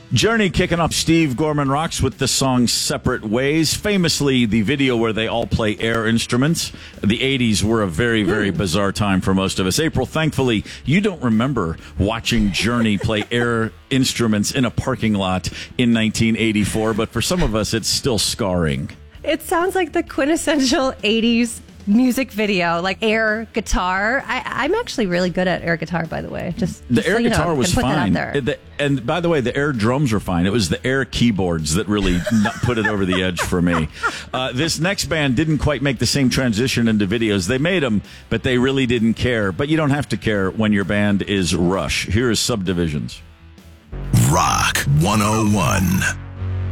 Journey kicking off Steve Gorman Rocks with the song Separate Ways. Famously, the video where they all play air instruments. The 80s were a very, very bizarre time for most of us. April, thankfully, you don't remember watching Journey play air instruments in a parking lot in 1984, but for some of us, it's still scarring. It sounds like the quintessential 80s music video, like air guitar. I'm actually really good at air guitar, by the way. Just the air guitar was fine. There. And by the way, the air drums were fine. It was the air keyboards that really put it over the edge for me. This next band didn't quite make the same transition into videos. They made them, but they really didn't care. But you don't have to care when your band is Rush. Here is Subdivisions. Rock 101.